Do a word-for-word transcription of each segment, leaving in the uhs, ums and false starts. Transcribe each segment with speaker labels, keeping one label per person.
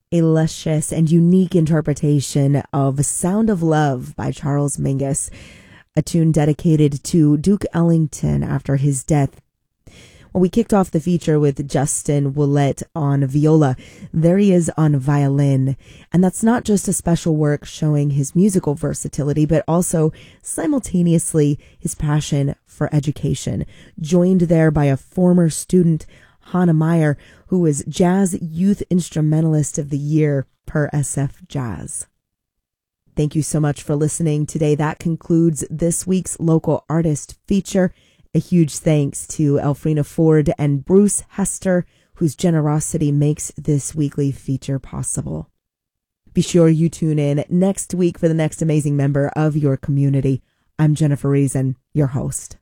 Speaker 1: a luscious and unique interpretation of Sound of Love by Charles Mingus, a tune dedicated to Duke Ellington after his death. Well, we kicked off the feature with Justin Willett on viola. There he is on violin. And that's not just a special work showing his musical versatility, but also simultaneously his passion for education, joined there by a former student, Hannah Meyer, who was Jazz Youth Instrumentalist of the Year per S F Jazz. Thank you so much for listening today. That concludes this week's Local Artist feature. A huge thanks to Elfrina Ford and Bruce Hester, whose generosity makes this weekly feature possible. Be sure you tune in next week for the next amazing member of your community. I'm Jennifer Reason, your host.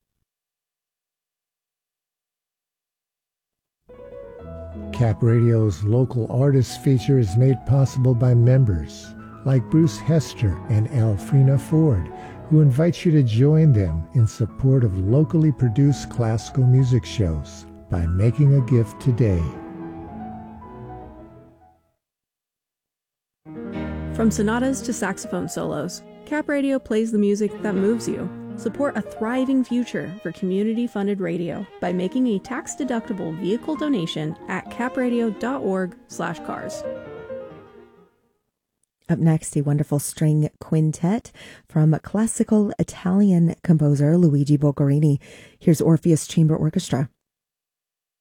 Speaker 2: Cap Radio's Local Artists feature is made possible by members like Bruce Hester and Elfrina Ford, who invites you to join them in support of locally produced classical music shows by making a gift today.
Speaker 3: From sonatas to saxophone solos, Cap Radio plays the music that moves you. Support a thriving future for community-funded radio by making a tax-deductible vehicle donation at capradio.org slash cars.
Speaker 1: Up next, a wonderful string quintet from classical Italian composer Luigi Boccherini. Here's Orpheus Chamber Orchestra.